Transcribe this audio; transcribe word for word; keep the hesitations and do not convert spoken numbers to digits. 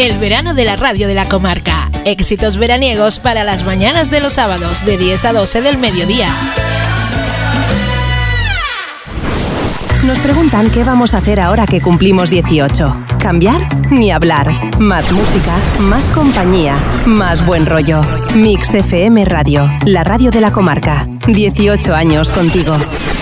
el verano de la radio de la comarca. Éxitos veraniegos para las mañanas de los sábados de diez a doce del mediodía. Nos preguntan qué vamos a hacer ahora que cumplimos dieciocho. ¿Cambiar? Ni hablar. Más música, más compañía, más buen rollo. Mix F M Radio, la radio de la comarca. dieciocho años contigo.